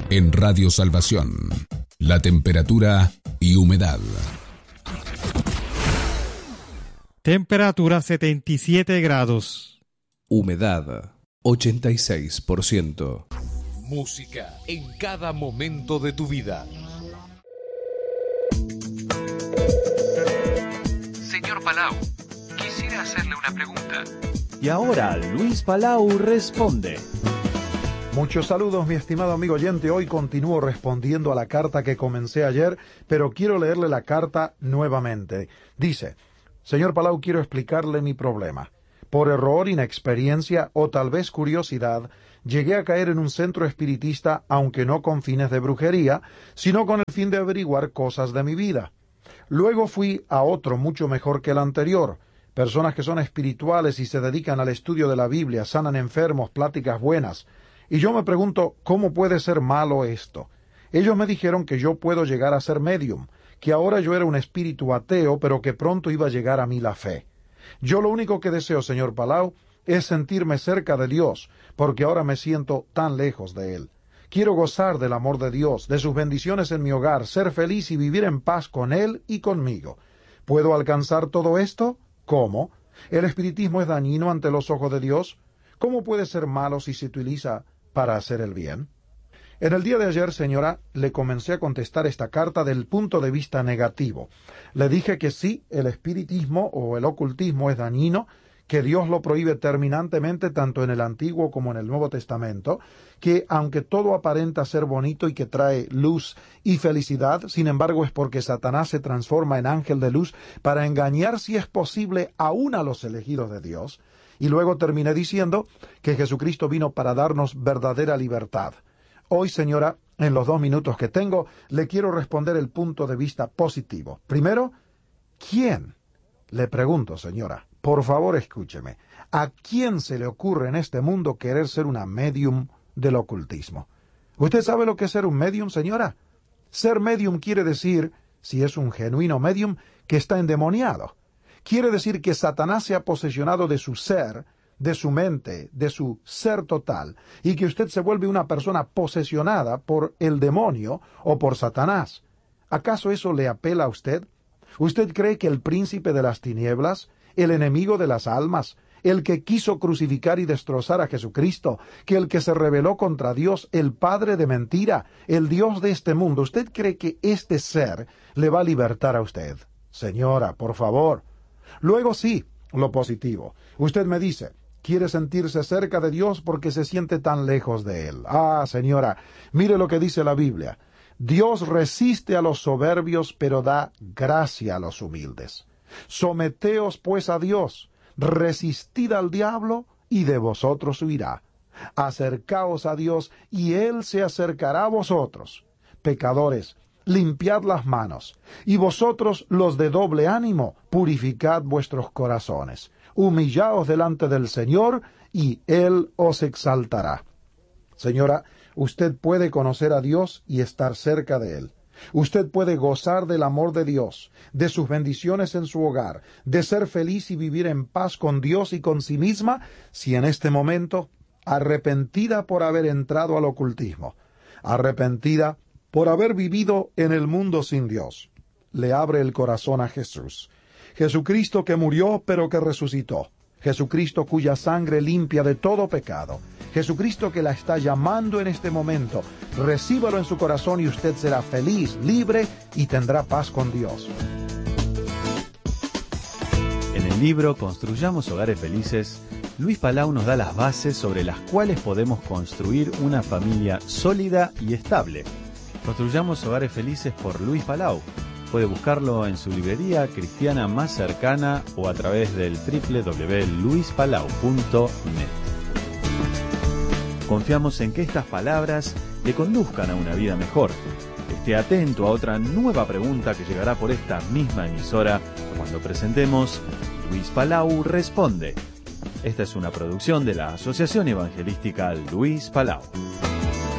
En Radio Salvación, la temperatura y humedad. Temperatura 77 grados. Humedad 86%. Música en cada momento de tu vida. Señor Palau, quisiera hacerle una pregunta. Y ahora Luis Palau responde. Muchos saludos, mi estimado amigo oyente. Hoy continúo respondiendo a la carta que comencé ayer, pero quiero leerle la carta nuevamente. Dice: Señor Palau, quiero explicarle mi problema. Por error, inexperiencia o tal vez curiosidad, llegué a caer en un centro espiritista, aunque no con fines de brujería, sino con el fin de averiguar cosas de mi vida. Luego fui a otro mucho mejor que el anterior. Personas que son espirituales y se dedican al estudio de la Biblia, sanan enfermos, pláticas buenas. Y yo me pregunto, ¿cómo puede ser malo esto? Ellos me dijeron que yo puedo llegar a ser médium, que ahora yo era un espíritu ateo, pero que pronto iba a llegar a mí la fe. Yo lo único que deseo, señor Palau, es sentirme cerca de Dios, porque ahora me siento tan lejos de Él. Quiero gozar del amor de Dios, de sus bendiciones en mi hogar, ser feliz y vivir en paz con Él y conmigo. ¿Puedo alcanzar todo esto? ¿Cómo? ¿El espiritismo es dañino ante los ojos de Dios? ¿Cómo puede ser malo si se utiliza para hacer el bien? En el día de ayer, señora, le comencé a contestar esta carta del punto de vista negativo. Le dije que sí, el espiritismo o el ocultismo es dañino, que Dios lo prohíbe terminantemente tanto en el Antiguo como en el Nuevo Testamento, que aunque todo aparenta ser bonito y que trae luz y felicidad, sin embargo es porque Satanás se transforma en ángel de luz para engañar, si es posible, aún a los elegidos de Dios. Y luego terminé diciendo que Jesucristo vino para darnos verdadera libertad. Hoy, señora, en los 2 minutos que tengo, le quiero responder el punto de vista positivo. Primero, ¿quién? Le pregunto, señora, por favor escúcheme, ¿a quién se le ocurre en este mundo querer ser una medium del ocultismo? ¿Usted sabe lo que es ser un medium, señora? Ser medium quiere decir, si es un genuino medium, que está endemoniado. Quiere decir que Satanás se ha posesionado de su ser, de su mente, de su ser total, y que usted se vuelve una persona posesionada por el demonio o por Satanás. ¿Acaso eso le apela a usted? ¿Usted cree que el príncipe de las tinieblas, el enemigo de las almas, el que quiso crucificar y destrozar a Jesucristo, que el que se rebeló contra Dios, el padre de mentira, el Dios de este mundo, usted cree que este ser le va a libertar a usted? Señora, por favor. Luego sí, lo positivo. Usted me dice, quiere sentirse cerca de Dios porque se siente tan lejos de Él. Ah, señora, mire lo que dice la Biblia. Dios resiste a los soberbios, pero da gracia a los humildes. Someteos pues a Dios, resistid al diablo, y de vosotros huirá. Acercaos a Dios, y Él se acercará a vosotros. Pecadores, limpiad las manos, y vosotros los de doble ánimo, purificad vuestros corazones. Humillaos delante del Señor, y Él os exaltará. Señora, usted puede conocer a Dios y estar cerca de Él. Usted puede gozar del amor de Dios, de sus bendiciones en su hogar, de ser feliz y vivir en paz con Dios y con sí misma, si en este momento, arrepentida por haber entrado al ocultismo, arrepentida por haber vivido en el mundo sin Dios, le abre el corazón a Jesús. Jesucristo que murió pero que resucitó. Jesucristo cuya sangre limpia de todo pecado. Jesucristo que la está llamando en este momento. Recíbalo en su corazón y usted será feliz, libre y tendrá paz con Dios. En el libro Construyamos Hogares Felices, Luis Palau nos da las bases sobre las cuales podemos construir una familia sólida y estable. Construyamos Hogares Felices por Luis Palau. Puede buscarlo en su librería cristiana más cercana o a través del www.luispalau.net. Confiamos en que estas palabras le conduzcan a una vida mejor. Esté atento a otra nueva pregunta que llegará por esta misma emisora cuando presentemos Luis Palau Responde. Esta es una producción de la Asociación Evangelística Luis Palau.